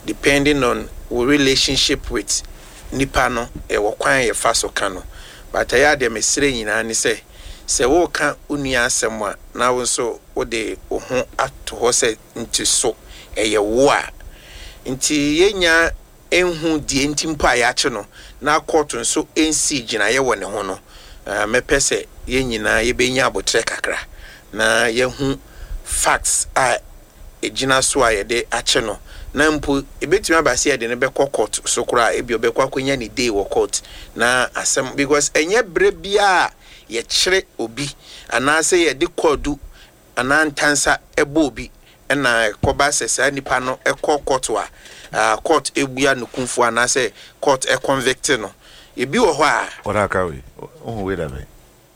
depending on our relationship with nipa no e wo kwan ye fa so ka no but ya de mesire nyina ni se wo ka unua asem a na wo so wo de wo ho ato ho se nti so eye wo a nti yenya enhu die ntimpo a ya che no na court nso ensi gina ye wo ne ho no mepese yenyina ye benya abotre kakra na yehu facts a ejina so a ye de ache no na mpo ebetumi abase ye de ne be court so kura ebi obekwa kwanya ni day wo court na asem because enye bre bia ye kire obi anase ye de kodu anantansa ebo obi na koba sesa nipa no court wa court ebua no kunfu anase court convict no ebi wo ho a ora ka we oh we da be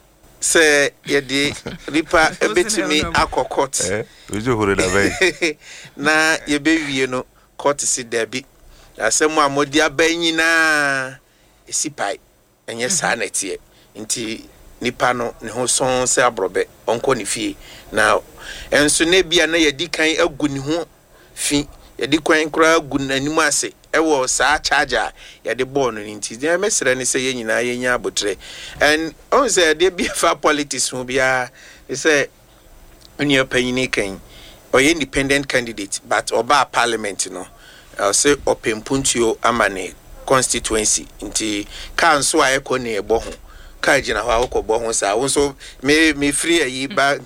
se ye di ripa ebetumi akokot ojo hore da be na ye be wie no court si dabi asemu amodi abanyina esipai enye sanete nti nipa no ne ho son se abrobe onko ne fie na enso ne bia na ye di kan agu ne ho fi ye di kwan kura agu nanim ase ewo saa charger ya de born nti dey mesere ne se yenyina yenya abotre and on say dey be for politics hu bia say onye panyini kan or independent candidate but oba parliament no say opempuntio amane constituency nti kan so ayeko ne ebo ho ka gina ho akobo ho sa won me free ayi ba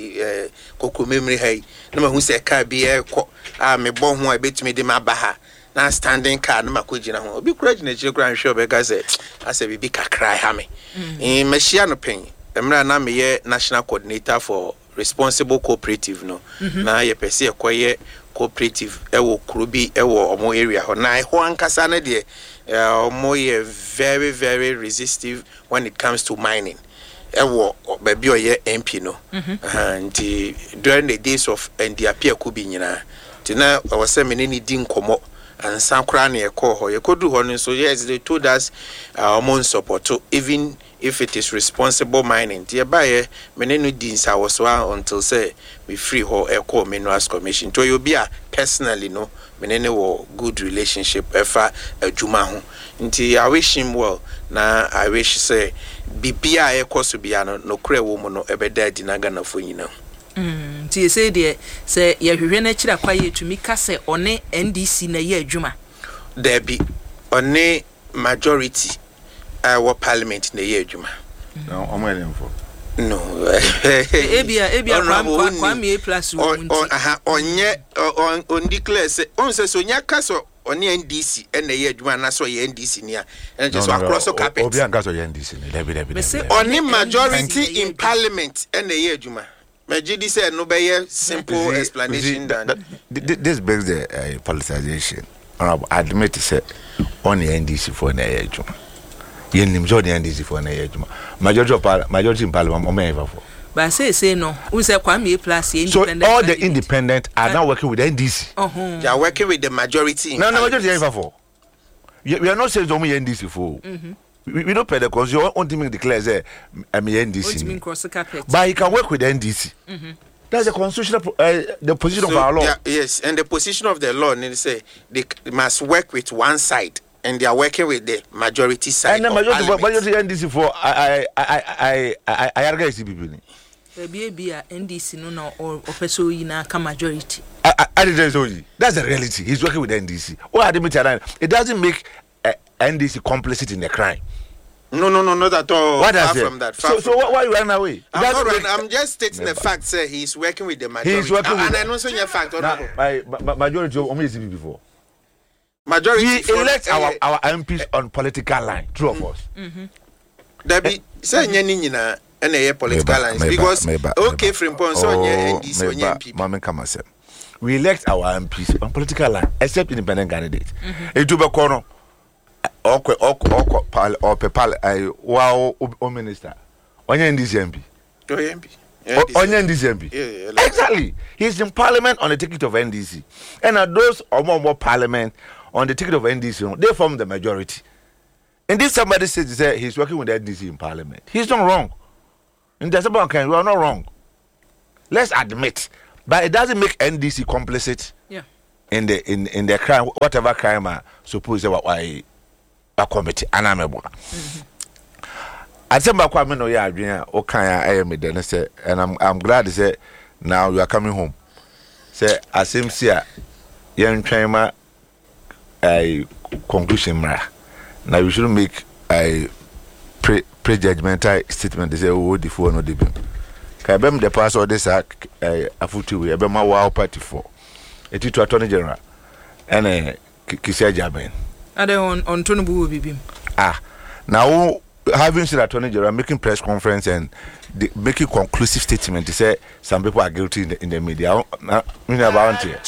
kokko memri hai na ma hu se ka bia ko me bo ho a betimi de ma ba ha na standing car na makogina ho obi kura gina chire kura nhwe obeka se ase bibi kakra ha me machia no pen emra na me ye national coordinator for responsible cooperative no na ye pese ye koye cooperative ewo kurubi ewo omo area ho na ho ankasa na de omo ye very very resistive when it comes to mining ewo baby oye MP no nti during the days of NDP akubi nyina tina awase meneni di nkomo and sankra na ekọ ho yekodu ho no so yes they told us our support to even if it is responsible mining tie bae menenu di nsa woso until say we free ho ekọ minerals commission to you be personally no menene wo good relationship efa adwuma ho nti I wish him well na I wish say bibia ekọ so bia no kure wo mu no ebeda di na Ghana fo nyina ti say de say ye hwehwe na kira kwa ye tumi ka say one NDC na ye adwuma there be one majority our parliament na ye adwuma no omo for no ebia kwa me plus onye on declare say on say so nya ka so on NDC na ye adwuma na so ye NDC ni a and just across the carpet obi an ka so ye NDC ni lebi on majority in parliament na ye adwuma Majidi said no be simple explanation than this begs the politicization. I admit to say on the NDC for an age. You name the NDC for an age. Majority in parliament or may for. But I say no. We say Kwame plus independent. So all the independent are now working with the NDC. They are working with the majority. No, majority for. We are not saying only NDC for. We don't pay the cause. You want to make declare say I'm NDC. But you can work with the NDC. That's the constitutional the position of our law. Yeah, yes, and the position of the law they say they must work with one side and they are working with the majority side. And the majority NDC for I argue CPP. Be a NDC no or person in a majority. I didn't tell you. That's the reality. He's working with the NDC. It doesn't make NDC complicit in the crime. No, not at all. What far from that. So why you run away? I'm just stating the fact, sir. He's working with the majority. He's working and I know your fact. My majority of CPP before. Majority. We elect our MPs on political line. True of us. Debbie, say nyina and a political lines because okay, Frimpon so NDC or MP. Mama come say. We elect our MPs on political line, except independent candidates. Etubekono. Or minister. Onye NDC MP. Onye NDC MP. Exactly. He's in parliament on the ticket of NDC. And those or more parliament on the ticket of NDC, they form the majority. And this somebody says he's working with the NDC in parliament. He's not wrong. In the second kind, we are not wrong. Let's admit. But it doesn't make NDC complicit. Yeah. in the crime, whatever crime I suppose what I commit, and I'm a I said, "Bakwame no ya adwene o kan I am then say, and I'm glad to say now you are coming home. Say asem si a yen twema a conclusion mra. Now you shouldn't make a prejudgmental statement. They say oh the phone no debim. Ka bem the pass or this a futu we be ma wow party for. Eti to attorney general and kisia jaben. Ade on tonu bu bibim. Now having seen attorney general making press conference and making conclusive statement to say some people are guilty in the media. About it.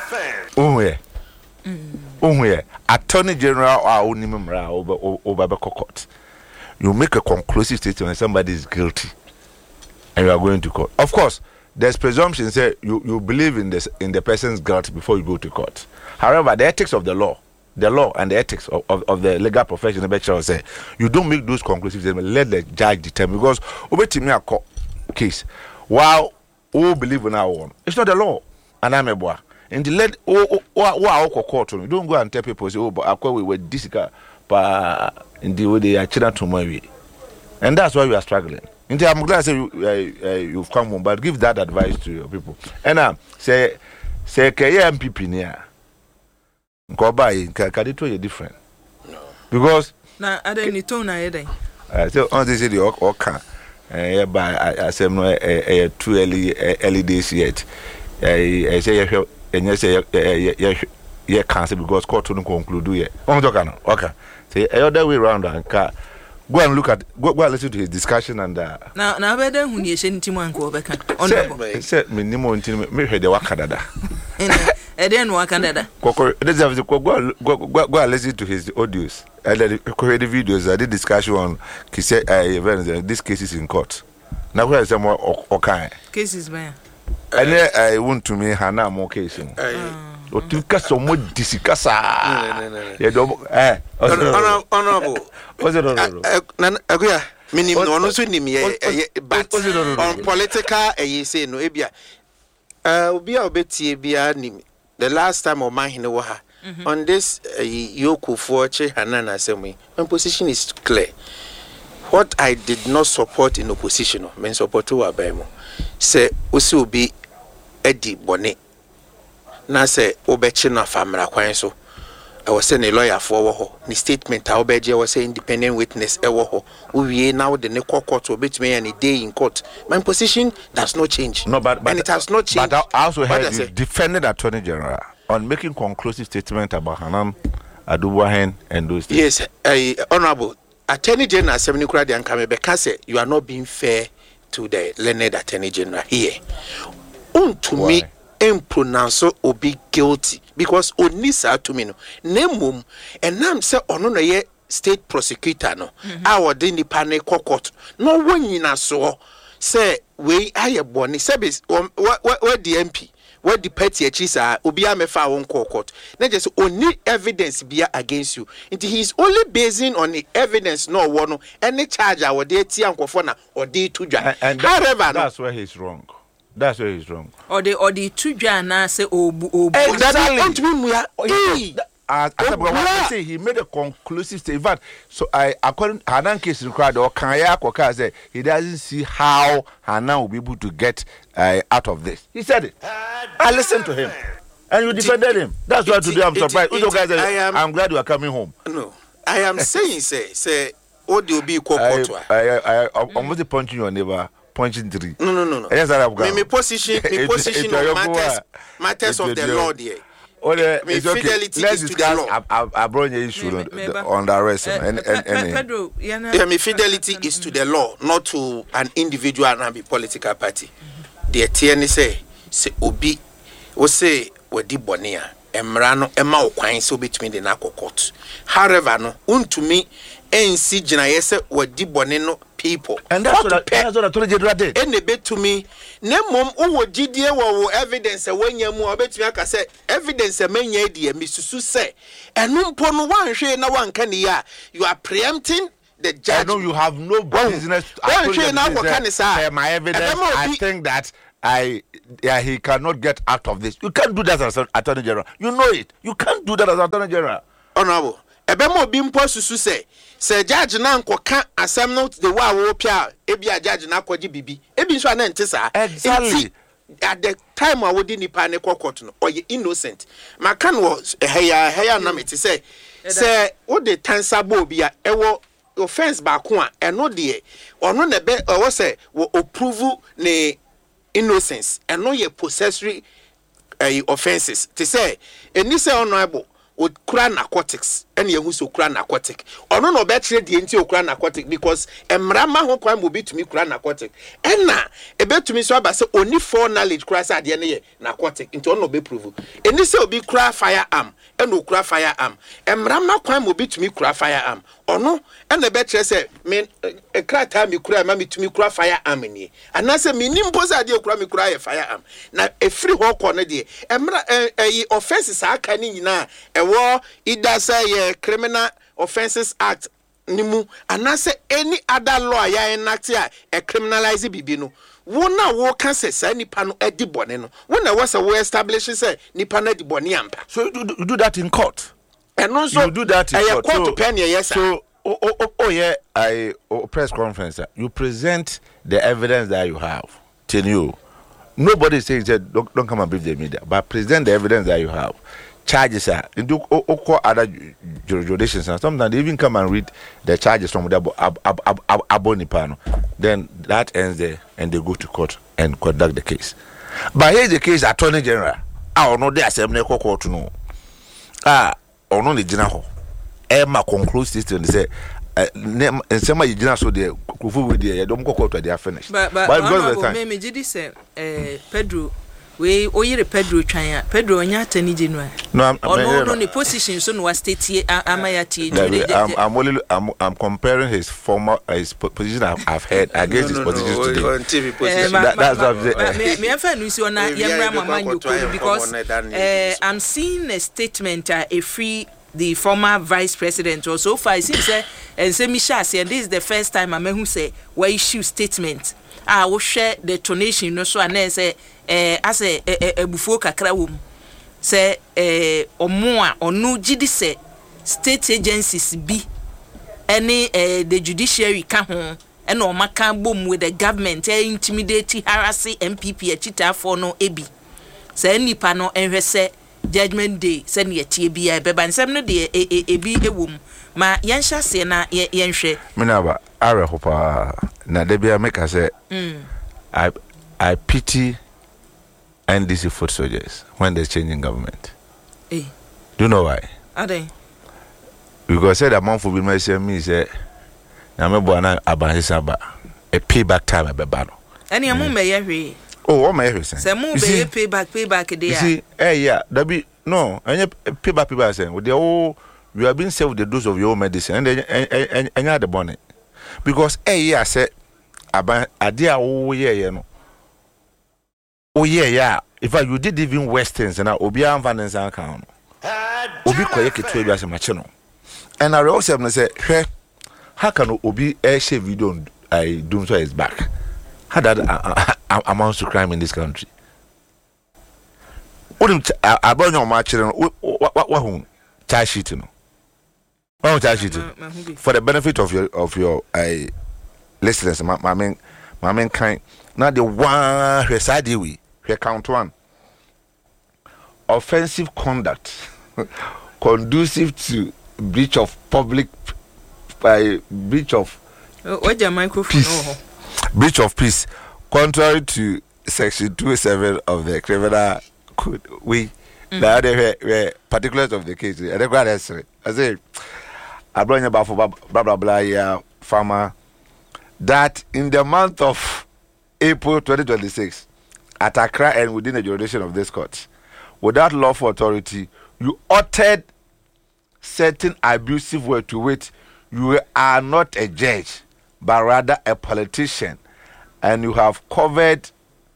Attorney general or Unimra over court. You make a conclusive statement and somebody is guilty and you are going to court. Of course, there's presumption say you believe in the person's guilt before you go to court. However, the ethics of the law and the ethics of the legal profession will say you don't make those conclusive statements, let the judge determine, because over to me a court case while all believe in our own, it's not the law. And I'm a boy. And the let court, you don't go and tell people say, oh, but we were this in the way they are children to my. And that's why we are struggling. And I'm glad you've come home, but give that advice to your people. And say MPP near. Go by Kadito is different. No. Because now I don't need to know. So on this is the okay. I say no too early days yet. I say and you say yeah cancel because court to conclude yet. Okay. Say other way around and go and look at go and listen to his discussion and now better when you send him one go back on say minimum me hear the wakadada. Then what Canada? Go and listen to his audios and then the videos. I did discussion on this case is in court. Now where is some more okay cases man? And I want to me Hannah more case. O tu kaso mo disikasa. Honorable. Was it honorable? Aguya minimum no so nim but on political say no ebia obi a obetie bia nim. The last time on my on this Yoku for Che Hanana Assembly, my position is clear. What I did not support in opposition, men support to Abemo, say Usu be Eddie Bonnet. Na say Obechina Famra Quanso. I was saying a lawyer for Woho. The statement Aubeja was saying independent witness Ewoho. We now the Neko court will bet me any day in court. My position does not change. No, but and it has not changed. But I also heard you defended Attorney General on making conclusive statement about Hanam Aduwahen and those things. Yes, Honorable Attorney General Assembly Kradi and Kamebeka, you are not being fair to the learned Attorney General here. To me, pronounce or be guilty because onisa to me no nemum and nam say ono no ye state prosecutor no our the panel court no wonyina so say we aye boni service what the MP what the party chisa obi amefa won court na just only evidence be against you and he is only basing on the evidence no one any charge our dey tia nkofo na or dey to dwa however that's where he's wrong. That's where he's wrong. Or the two jana say exactly. I say he made a conclusive statement. So according to Hanan case in crowd or Kanya Koka say he doesn't see how Hanan will be able to get out of this. He said it. I listened to him. And you defended him. That's why today I'm surprised. I'm glad you are coming home. No. I am saying say what do you be I almost punching your neighbor. Punching 3. No. Yes, my position matters of the law there. Fidelity Let's is to the law. I brought your issue on the arrest. My fidelity is to the law, not to an individual and a political party. The TN say obi we say we di bonia emrano ema okwan so between the narco court. However no untumi ensi gina yese we di boneno people. And that's what I told you today. And they bet to me, Nemom, who GDA or evidence when you move, bet me, I say, evidence a man, dear Mr. Say, and no pon one share no one can hear. You are preempting the judge. I know you have no business. My evidence, I think that he cannot get out of this. You can't do that as Attorney General. You know it. You can't do that as Attorney General. Honorable, ebemo bi mpo susu say judge na nkoka asem no the wa wo pia ebia judge na kwaji bibi ebi nso na ntesa exactly at the time I would nipa ne court no or you innocent maka no heya na me say what the tansa bo bia ewo offense ba ko a eno de ono na be o say wo approve ne innocence eno ye possessory offenses to say eni say honorable okura narcotics ene yehu so okura narcotic ono no be tire de enti okura narcotic because emrama ho kwan mo bitumi okura narcotic ena ebetumi so aba se oni for knowledge kura say ade ne ye narcotic enti ono be prove eni say obi kura firearm ene okura firearm emrama kwan mo bitumi kura firearm ono ene be tire say me ekrata mi kura ma mitumi kura firearm ni anase me nimpo say ade okura mi kura ye firearm na efiri ho kɔ ne de emra offenses aka ni nyina ewo ida say Criminal Offences Act nimu anase any other law ya enact a criminalize bibi no wona wo kan say nipa no edi bone no wona was a we establish say nipa na edi bone ampa so you do that in court and also you do that in court so pen yes so press conference you present the evidence that you have till you nobody saying that don't come and brief the media but present the evidence that you have. Charges are into other jurisdictions and sometimes they even come and read the charges from the Abonipano. Then that ends there and they go to court and conduct the case. But here's the case Attorney General. I know the assembly court to know. Or no the general. Emma concludes this and say and some of the so they with the don't go court they are finished. But because of the time me say Pedro we oyire Pedro twan Pedro onya atani general no no the position so no state here amayati I'm comparing his former his position I've had against his positions today that's what me afa no si ona yemra mama nyoko because I'm seeing a statement a free the former vice president or so far it seems and say Michelle and this is the first time I'm who say we issue statement I will share the donation no so and say as a bufuo kakra wom say omo a onu gidi say state agencies bi any the judiciary ka ho and o maka bom with the government intimidate harass MPP achita for no ebi say nipa no enhwe say judgment day say ne tie bia beba nsem no de ebi ewom ma yensha se na yenhwe menaba are hopa na de bia make say I pity NDC foot soldiers when they're changing government. Do you know why? Are they? Because said a month will be my me say Namebwana Abanisaba a payback time at Bebano. Any a moment oh my everything. Say move payback there. You see, yeah, that be no, and payback people saying with the whole you have been saved the dose of your medicine and you had the bonnet. Because yeah said about a dear oh yeah, you know. Oh yeah. In fact, you did even Westerns and Obia and Van account. Obi Koyeki to as a machino. And I also say, hey, how can Obi share video I do so is back? How that amounts to crime in this country? I burn your match what charge sheet no. Charge sheet for the benefit of your listeners, my main kind. Now the one reside we count one. Offensive conduct conducive to breach of public breach of peace. Breach of peace contrary to section 27 of the criminal code. We the other particulars of the case. I say I bring about for blah blah blah farmer that in the month of April 2026 at Accra and within the jurisdiction of this court, without lawful authority, you uttered certain abusive word to which you are not a judge, but rather a politician, and you have covered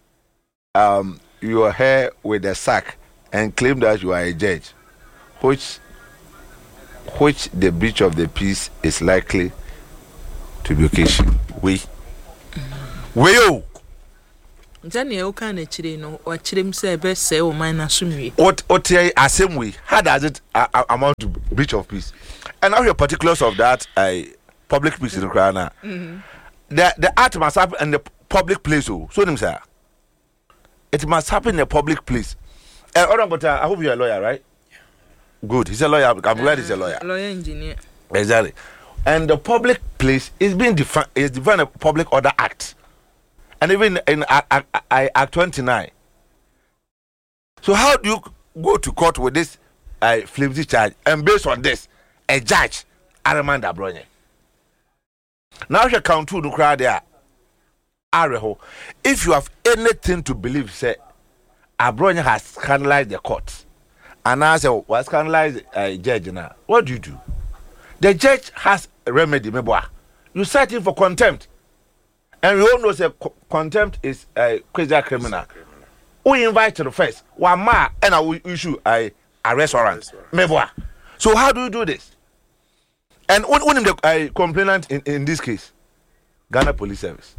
your hair with a sack and claim that you are a judge, which the breach of the peace is likely to be occasioned. Jani Okan Chile no or Chilim say best say or mine assume. What same way? How does it amount to breach of peace? And now your particulars of that public peace in the Ukraine. The act must happen in the public place. So say it must happen in a public place. I hope you're a lawyer, right? Good. He's a lawyer. I'm glad he's a lawyer. Lawyer engineer. Exactly. And the public place is being defined a Public Order Act. And even in Act 29. So how do you go to court with this flimsy charge? And based on this, a judge, Aramanda Abronye. Now you count to the crowd there. Areho. If you have anything to believe, say, Abronye has scandalized the court. And I say, what scandalized a judge now? What do? The judge has a remedy, meboa. You cite him for contempt. And we all know that contempt is a crazy criminal. We invite you first. One ma and I will issue a restaurant. Meboa. So how do you do this? And when the complainant in this case, Ghana Police Service.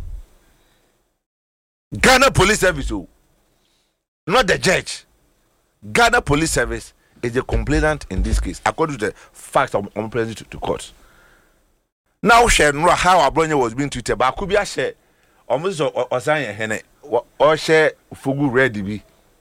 Ghana Police Service, not the judge. Ghana Police Service is the complainant in this case, according to the facts of presented to court. Now, share how Abronye was being treated, but could be a share almost or sign hene or share Fugu ready be.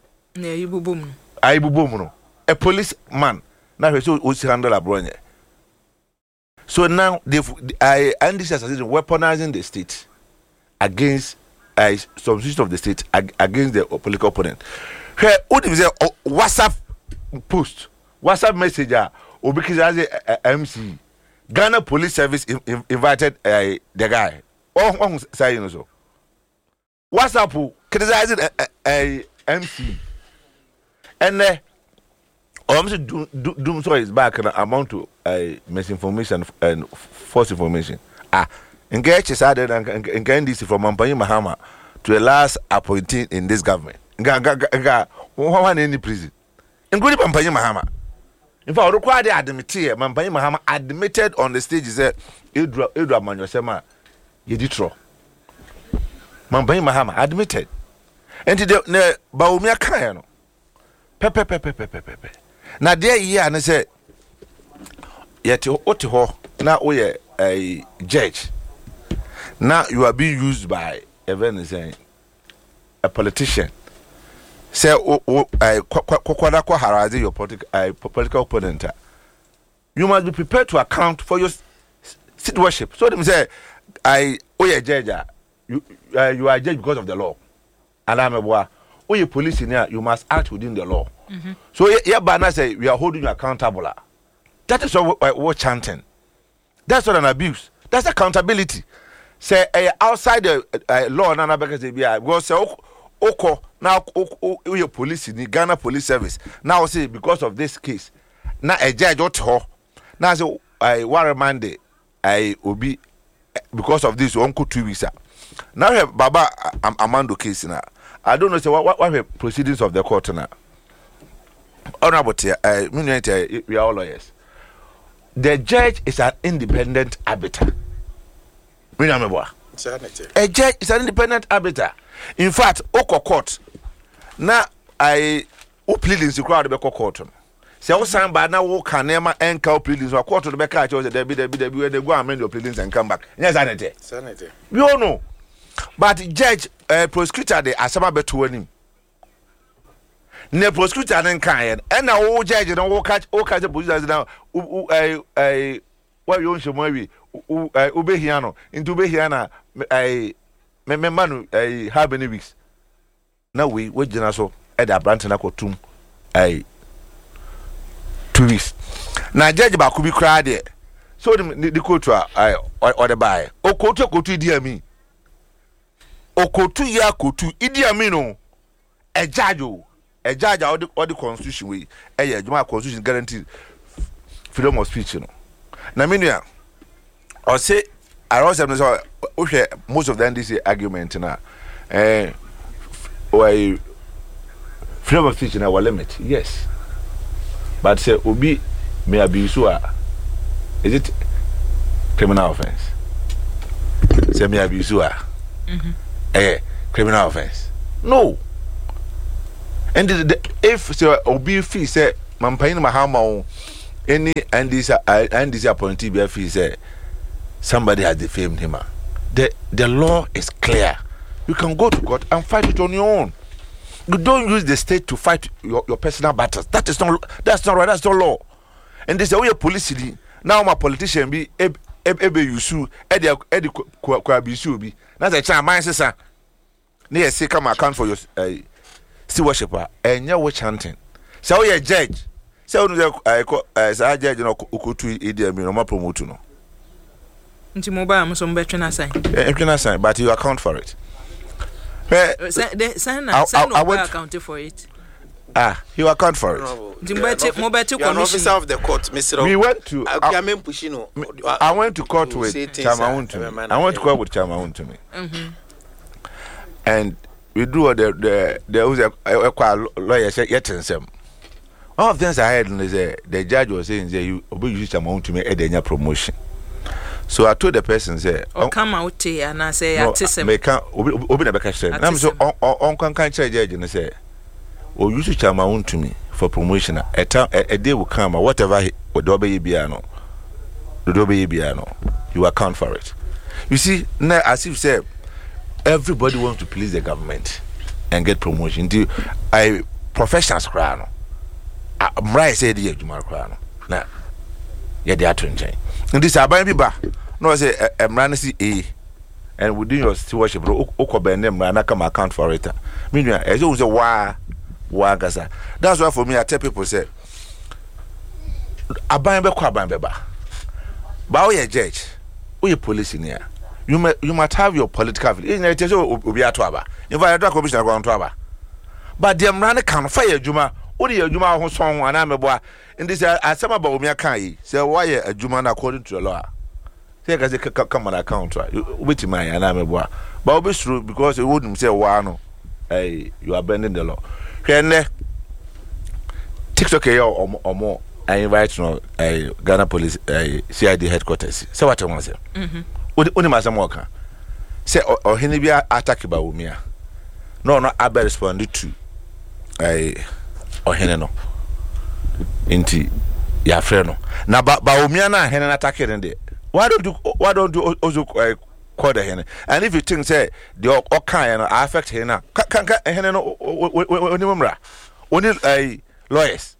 A policeman now he so handle Abronye. So now and this is weaponizing the state against some system of the state against the political opponent. Here, what is a WhatsApp post, WhatsApp messenger, Obikizazi MC, Ghana Police Service invited the guy. Oh, saying so. WhatsApp criticizing MC, and doom so is back and amount to misinformation and false information. Engage is added and this from Mampanyi Mahama to the last appointee in this government. One in the prison, including Mampanyi Mahama. In fact, required admitted Mampanyi Mahama admitted on the stage that Edra Manyosema Yeditro. Mampanyi Mahama admitted. And the Baumia Kayano. Pepe. Now, there ye and I said, yet Otiho, now we a judge. Now you are being used by a politician. Say, Kokwadako harassing your political opponent. You must be prepared to account for your citizenship. So them say, a judge, you are a judge because of the law. And I'm a boy. Or you police in here, you must act within the law. Mm-hmm. So yeah, Bana say we are holding you accountable. That is what we're chanting. That's not an abuse. That's accountability. Say outside the law, Nana Beka say because say Oko now your police in the Ghana Police Service now say because of this case now a judge out ho now say I remand I will be because of this uncle 2 weeks now have Baba Amando case now. I don't know say what the proceedings of the court now. Honorable we are all lawyers. The judge is an independent arbiter. A judge is an independent arbiter. In fact, Oko court. Now I pleadings the crowd be court. Say o sign by now wo can never encounter pleadings or court to the back chose there be when they go amend your pleadings and come back. Yes, Sanity. We all know. But judge prosecutor the asama beto anim. Ne prosecutor then kan and now o judge no wo catch the position now why you show me ube hiano into be hiana me manu how many weeks now we jina so e da branch na kotum 2 weeks na judge ba ku bi kra de so the court or the buy o kotu di ami o kotu ya kotu idi ami no a judge all the constitution we juma constitution guarantee freedom of speech no na minua or say I also say most of the NDC argument na freedom of speech na our limit, yes, but say obi may abuse is it criminal offense? Say may abuse criminal offense. No. And if so, Obi fee say, Mampain Mahama, any and this appointee be fee say, somebody has defamed him. The law is clear. You can go to court and fight it on your own. You don't use the state to fight your personal battles. That's not right. That's not law. And they say, oh, you're police. Now my politician be ebe yusu edi kwa bisu bi. That's a chance my sister. Near say come account for your stewardship. And you chanting. So you're judge. So I judge no ukutu idi mi no ma promote no. Nti mobile am so mbetwe sign. But you account for it. I went account for it. You account for it. You're an officer of the court, Mr. We went to. I went to court with Chamaun. I went to court with Chamaun to me. And we do the was a lawyer said yet and some. All of things I had is the judge was saying you use Chamaun to me at promotion. So I told the person say, "Oh, come out here," and I say, "I tell him." Me can't open the back said. I'm so on can judge and say, "Oh, you should charm my to me for promotion. A day will come, or whatever. You account for it. You see, now as if say, everybody wants to please the government and get promotion. Do I professionals crown? I'm right. Say the Jumar crown. Now, yeah, they are to and this are by people. No, I say Mranisi A, and within your stewardship, Okoben them Ranaka account for it. Meanwhile, as you say, why Gaza. That's why for me, I tell people say, Abambe Kwabambeba. But we judge, we police in here. You might have your political view. In a tell you be at Waba. If I don't commission around Waba. But the Mrana can fire Juma. Only a Juma who song and I'm a boy. In this, I some about me, I can't say why a Juman according to the law. Say, I come on account, right? Which my and I'm a boy. But it's true because it wouldn't say, wow, you are bending the law. Can TikTok or more? I invite Ghana Police CID headquarters. So what I want to say? Only my Samoka say, or he be attacked by Umia. No, I better respond to or Heneno. Inti ya freno na ba umiana hene attack in there. Why don't you also call the hene? And if you think say the okay affect hene can hene no only lawyers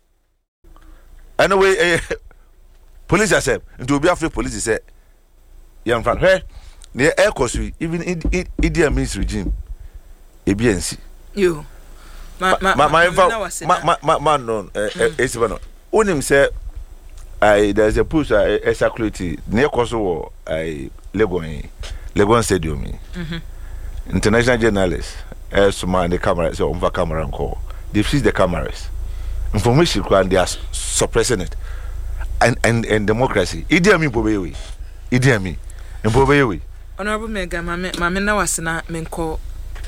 anyway police yourself into be afraid police say young friend hey near air course even Idi Amin's regime ABNC you man no esibano unim say there's a push a security near Kosovo Legon Stadium international journalists man the camera so on camera and call they freeze the cameras information and they are suppressing it and democracy Idi Amin bobewe Idi Amin bobewe honorable mega mame na wasena menko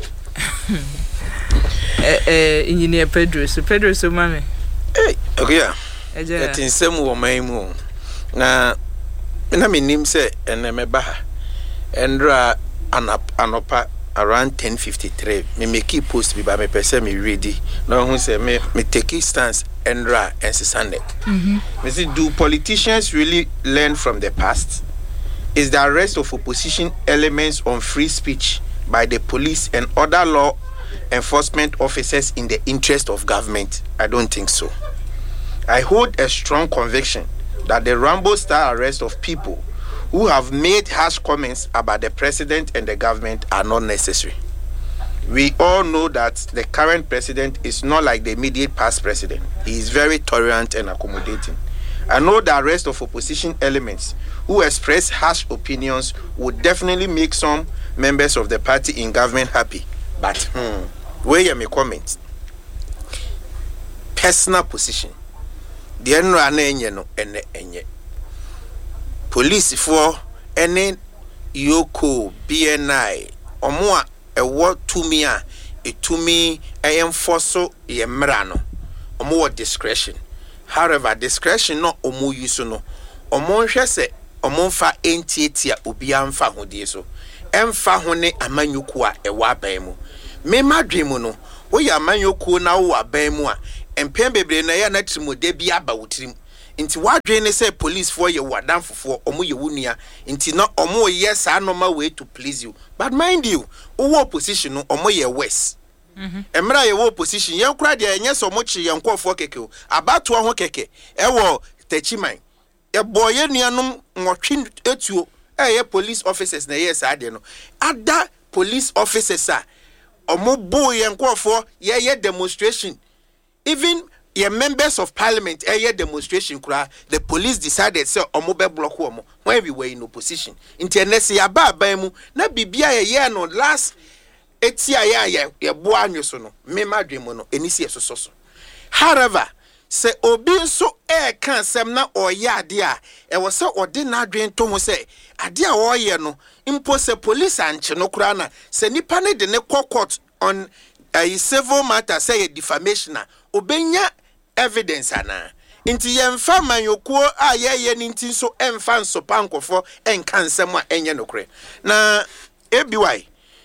engineer Pedro so mame okay yeah etin sem wo man mu na menim se enemeba endra anopa around 10:53 me make post bi ba me pese me ready na hu se me take stance endra ensisanek me say do politicians really learn from the past? Is the arrest of opposition elements on free speech by the police and other law enforcement officers in the interest of government? I don't think so. I hold a strong conviction that the Rambo-style arrest of people who have made harsh comments about the president and the government are not necessary. We all know that the current president is not like the immediate past president. He is very tolerant and accommodating. I know the arrest of opposition elements who express harsh opinions would definitely make some members of the party in government happy. But where you may comment, personal position. The enye police for any Yoko BNI omo ewo tumi a etumi enforce ye mrano omo discretion. However, discretion no omo use no omo hwe se omo fa entietia obi amfa hodie so emfa ho ne amanyuku a ewo aban mu me madwe mu no wo ya amanyokuo na wo aban mu a empem bebre na ya na trimode bi aba wotrim nti wadwe ne say police for ye wadanfofo omo ye wunua nti na omo ye sa normal way to please you but mind you wo opposition no omo ye worse emra ye wo opposition ye kura de enye so mo chi ye nkofo keke o abato ho keke e wo tachiman e boye nuanom nwotwe etuo ye police officers na yes ade no ada police officers a omo bo ye nkofo ye demonstration even your members of parliament a demonstration kura the police decided say omo be block omo when we were in opposition internesi aba mu na bibia ye no last etia ye bo anwo so no me madwemu no enisi esoso however say obi nso kan asem na oye ade a e wo se ode na adwen to ho say ade a oye no impo se police anche no kura na se nipa ne de ne court on a civil matter say defamation na obenya evidence ana inti yemfa manyokuo a ye ninti so emfa nsopa nkofo enka nsem a enye nokre na ebiwai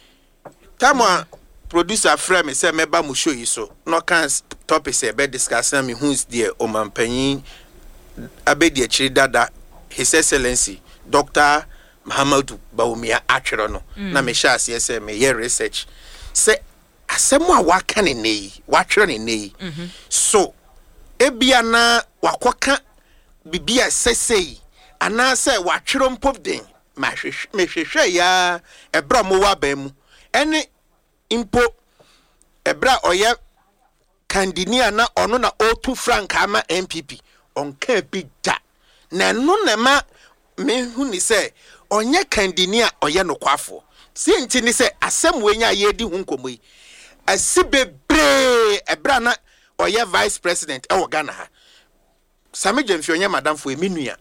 tamwa producer frame say meba mu show yi so no can topic say be discuss na me who's there omampanyin abedi achiri dada his excellency Dr. Muhammadu Bawumia atwero no na me sha ase say me ye research say asemu a waka ne nei watwero ne nei so ebia na wakoka bibia sesei ana say watwero mpop den ma hwehwe ya ebra mo wa ba mu ene impo ebra oye kandinia na ono na otu frank ama MPP onka bi da na no na ma me hu ni say onye kandinia oye no kwafo si nti ni say asem wenya ye di hu nkomoyi asibebre ebra na oye vice president e wo Ghana ha Sami Jemfi onye madam fo eminua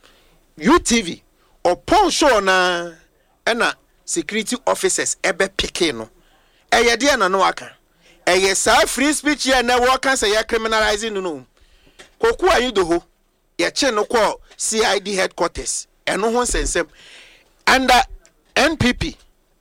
UTV opon show na ena security officers ebe picking no eye de na no waka eye sa free speech ya na wo kan say ya criminalizing no koku ayi do ho ye che no ko CID headquarters eno ho sensem under NPP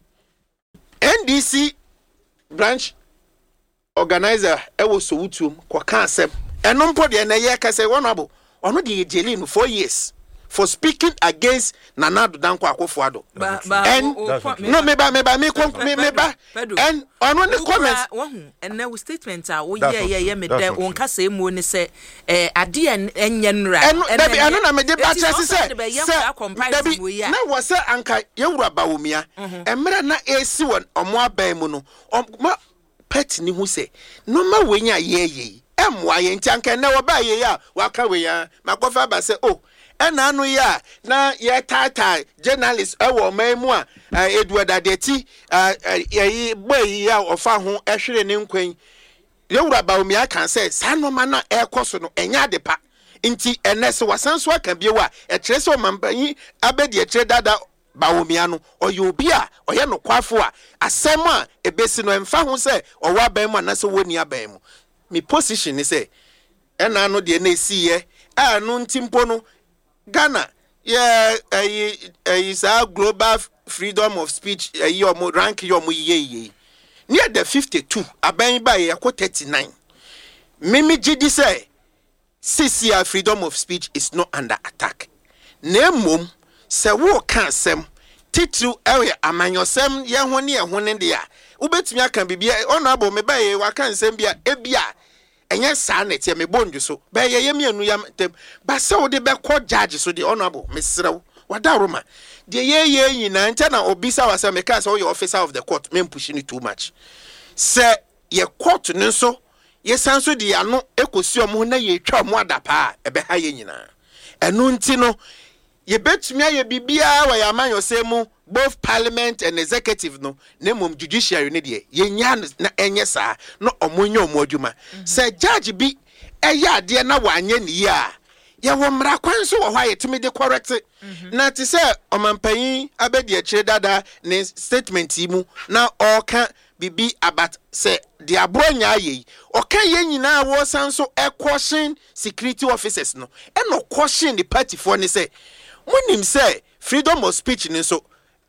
NDC branch organizer ewo so wutum kwa kansem eno mpo de na ye ka say honorable ono de jeli no 4 years for speaking against Nana Addo Dankwa Akufo-Addo. And no me ba and on one comments and now statement we me there won ka say mu ni say ade enye nra and na me de ba chase say na was say anka yewura Bawumia emre na esi won omo aban mu no pet ni hu say no ma wenya ye emwa ye ntanka na wo ba ye ya waka we ya makofa ba say oh ena anu ya na ye tata journalist ewo maimu a Edward Adeti yi boy ya ofa ho ehwere ne nkwan yewura Bawumia kan say sanoma na ekoso no enya de pa nti enese wasanso aka biewa e kire se omampanyi abedi e kire dada Bawumia no oye obi a oye no kwafo a asem a ebesi no emfa ho say owa ban mu na se woni aban mu mi position ni say ena anu de na esiye anu ntimpo no Ghana is our global freedom of speech your rank your ye near the 52 aban ba ye ko 39 mimi gidi say CCR freedom of speech is not under attack nemom se wo kan sem titru ewe amanyosem ye ho ne de a ubetumi aka bibia honorable me ba ye wa kan sem bia ebia enye sa na tie me bonju so be ye mienu yam tem ba se wo de be ko judge so the honorable mesrew wada roma de ye nyina nta na obisa wasa me ka se wo officer of the court me pushing it too much se ye court ne so ye sanso de ano ekosi omo na ye twa omo adapa ebe ha ye nyina enu nti no ye betumi aye bibia wa ya amanyosemu both parliament and executive no nemom judiciary ne de ye nya na enye saa no omonye omodwuma say judge bi eya ade na wanye ne ya ye wo mra kwan so wo ha yetumi de correct na ti say omampanyin abedi akire dada ne statement mu na oka bibi about say the abronya aye oka ye nyina wo sanso e caution security officers no e no caution the party for ne say munim say freedom of speech ni so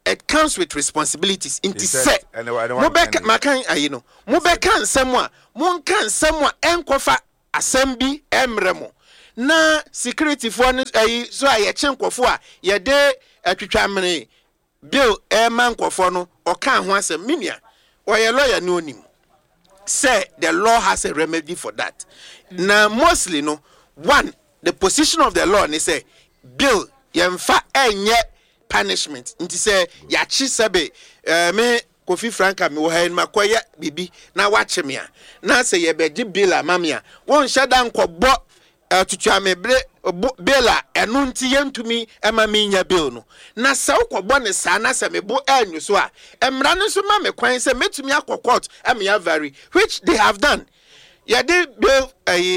it comes with responsibilities. Inti se mobeka makan ayino mobeka nsɛm a monka nsɛm a enkofa asɛm bi emremo na security for ayi so aye chenkofo a ye de atwitwa mene bill man nkofo no oka ho asɛm minia oye lawyer no onim say the law has a remedy for that. Now mostly no one the position of the law ni say bill yemfa enye punishment nti say yachi sebe me Kofi Franka me wo ha en makoya bibi na wache me a na say ye be bill amame a won hyeda nkɔbɔ tutua me bill a eno nti yentumi ema me nya bill no na sa ukɔbɔ ne sa na se me bo anyu so a emra no so ma me kwan se metumi akɔ court ya vary which they have done. Yeah, they bill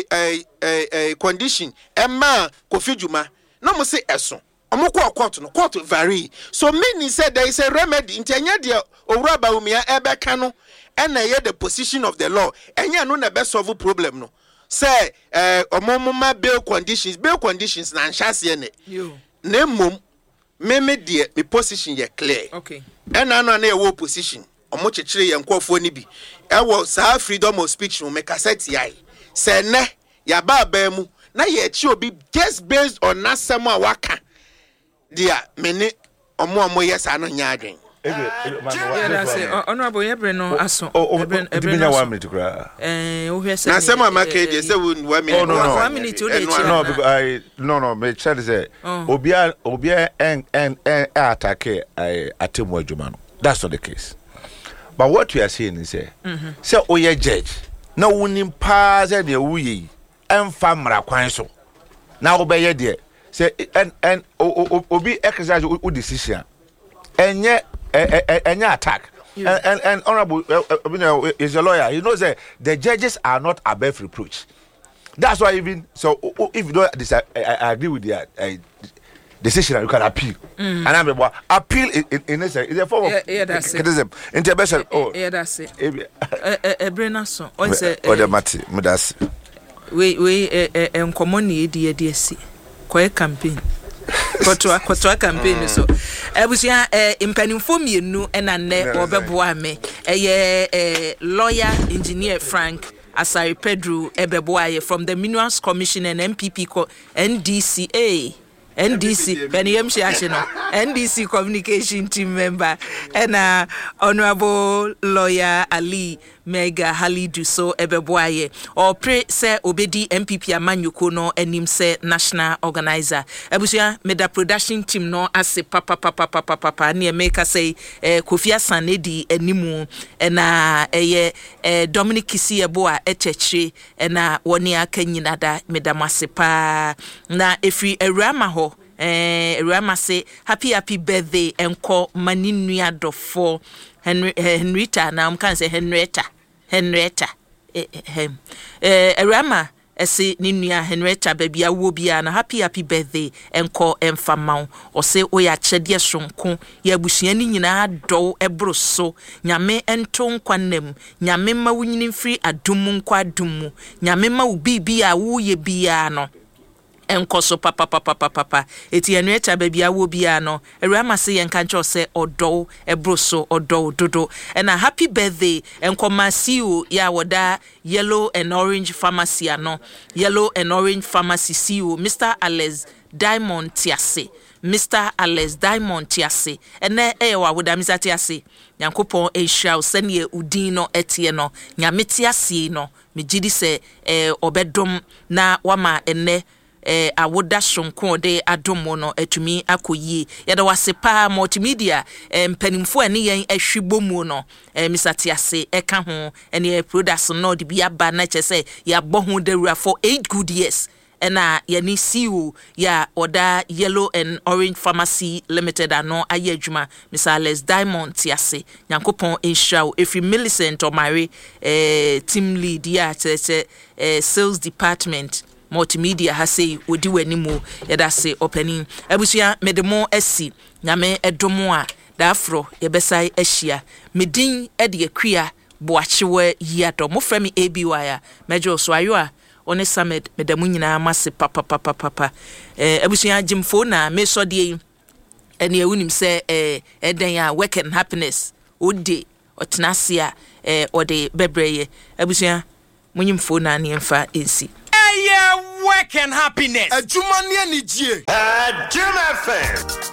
a condition ema Kofi Juma no mo say eso omoko court no court vary so meaning said there is a remedy intenya de owura ba umia ebeka no na ye the position of the law enya no na be solve problem no say omomoma bill conditions na nhase ne na mom me de me position ye clear okay na ye wo position omo chechire ye nkofo ni bi ewo sa freedom of speech no make asset yai se ne ya ba mu na ye chi obi just based on nasem a waka dia mene omo yes ano nya adwen honorable yebre no aso ebenya 1 minute kra ohwese na sem amaka dey say 1 minute 1 minute o dey no because no me try say obia en attack atemu adwuma no that's not the case. But what we are saying is say oye judge na wonim pa say de wuyi emfa mra kwan so na obeye de say and obi exercise o decision enye attack and honorable is a lawyer. He knows that the judges are not above reproach. That's why even so if you don't I agree with the decision, you can appeal. And I'm about appeal in a sense. It's a form of criticism. Intervention. Oh, yeah, that's it. Brennason. On say, the Mati, Mudas. We common EDC. Quite campaign. Kotwa campaign so. Ebusia impanimfo mienu na ne obeboa me. Lawyer engineer Frank Asari Pedro ebeboa from the Minerals Commission and MPP NDCA. NDC Beniyam Shiashino NDC communication team member and honorable lawyer Ali Mega Halidu so ebeboaye or pray say obedi MPP amanyuko no enim say national organizer ebusia meda production team no ase papa ne make say Kofi Asanedi enimu na Dominic Kisieboa echechire na woni aka nyinada meda masepa na efri ewrama ho Rama say happy birthday enko maninua dofo Henrietta na can say Henrietta Rama ese ninua Henrietta baby awo bia na happy birthday enko emfama o se oya chede sonko ya busua ni nyina do ebro so nyame ento nkwanam nyame ma wunyini mfiri adum nkwa adum nyame ma ubibi a wo ye bia no enkoso papa eti Henrietta baby awo bia no Rama say yenka ncho se odo ebroso odo dodo and a happy birthday enkoma CEO ya woda Yellow and Orange Pharmacy ano Yellow and Orange Pharmacy CEO Mr. Alex Diamond Tiase ene wa woda Mr. Tiase Yankopon ehia sene udin no etie no nyame tiase no megidi se obedom na wama ene awoda sonko de adomo no atumi akoyie yeda wasepa multimedia mpanimfo ene yen ahwibomu no misatiase eka ho ene products no de bia ba na chese ya bohu dewura for 8 good years ena yani CEO ya oda Yellow and Orange Pharmacy Limited ano aye adwuma Mr. Alex Diamond Tiase Yankopon Inshaw every Millicent or Mary team lead ya sales department multimedia ha say odi wanimu yeda say opening abusia medemo asi nyame edomo a da afro yebesai ahia medin ede akua boachewe yiado mo frami ABY a mejo so ayo a one summit medemu nyina mase papa abusia jimfo na mesodie ene ewunim se eden ya work and happiness odi otenasia ode bebreye abusua munyim phone na ne mfa ensi work and happiness. Ajuma ni anijie. Juma FM.